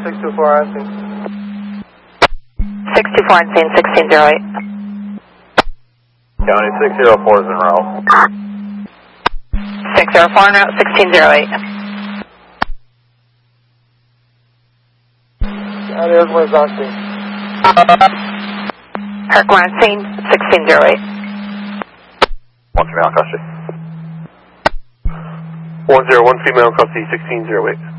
624 on scene. 624 on scene, 1608. County 604 is en route. 604 en route, 1608. County Earthworms on scene. Herc on scene, 1608. 1 female, custody. 101 female, custody 1608.